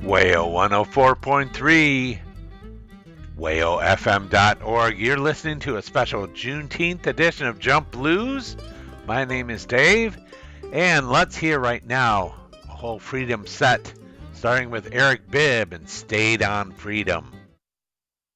WAYO 104.3, WAYOFM.org. You're listening to a special Juneteenth edition of Jump Blues. My name is Dave, and let's hear right now a whole Freedom set, starting with Eric Bibb and Stayed on Freedom.